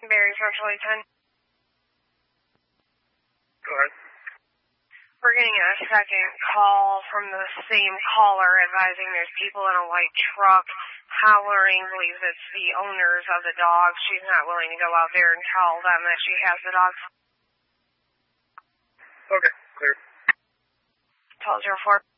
Barry Central 810. Go ahead. We're getting a second call from the same caller advising there's people in a white truck. Howlering believes it's the owners of the dogs. She's not willing to go out there and tell them that she has the dogs. Okay, clear. 1204.